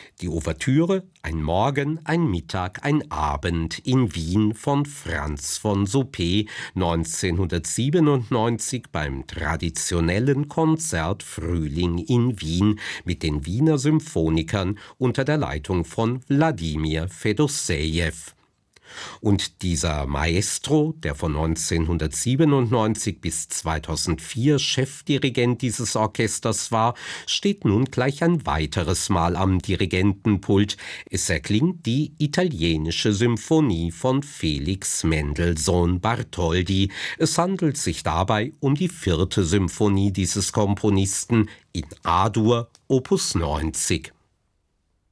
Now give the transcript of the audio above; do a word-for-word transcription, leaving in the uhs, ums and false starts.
Die Ouvertüre Ein Morgen, ein Mittag, ein Abend in Wien von Franz von Suppé, neunzehnhundertsiebenundneunzig beim traditionellen Konzert Frühling in Wien mit den Wiener Symphonikern unter der Leitung von Wladimir Fedossejew. Und dieser Maestro, der von neunzehnhundertsiebenundneunzig bis zweitausendvier Chefdirigent dieses Orchesters war, steht nun gleich ein weiteres Mal am Dirigentenpult. Es erklingt die italienische Symphonie von Felix Mendelssohn Bartholdy. Es handelt sich dabei um die vierte Symphonie dieses Komponisten in A-Dur, Opus neunzig.